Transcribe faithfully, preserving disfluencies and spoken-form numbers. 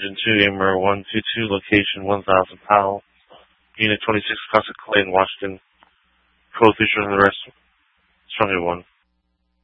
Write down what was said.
Engine two, Gamer one two two, location one thousand Powell. Unit twenty-six, Classic Clayton, Washington. Code feature and the rest. Strongly one.